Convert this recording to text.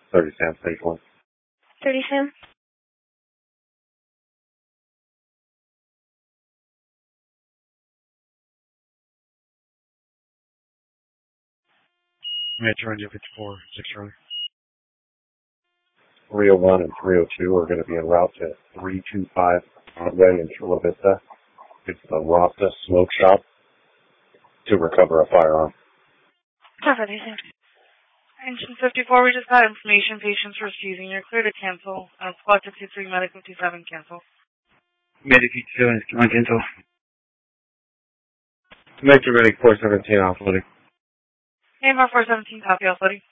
30 Sam, stage 1. 30 Sam. Metro India 54, 6 Charlie. 301 and 302 are going to be en route to 325 Broadway in Chula Vista. It's the Rasta Smoke Shop to recover a firearm. Cover, they said. Engine 54, we just got information. Patients refusing. You're clear to cancel. Squad 63, Medic 57, cancel. Medic 57 is on cancel. Metro Medic 417 offloading. AMR 417, copy offloading.